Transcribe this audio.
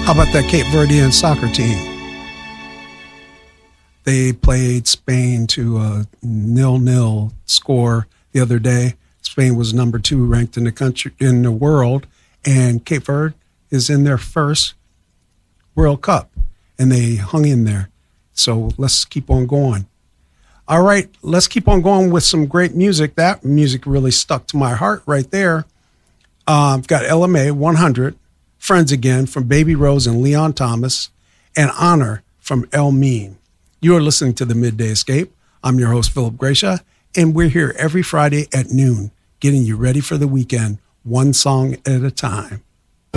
How about that Cape Verdean soccer team? They played Spain to a 0-0 score the other day. Spain was number 2 ranked in the country, in the world, and Cape Verde is in their first World Cup, and they hung in there. So let's keep on going. All right, let's keep on going with some great music. That music really stuck to my heart right there. I've got LMA 100, Friends Again from Baby Rose and Leon Thomas, and Honor from El Mean. You are listening to The Midday Escape. I'm your host, Philip Gracia, and we're here every Friday at noon, getting you ready for the weekend, one song at a time.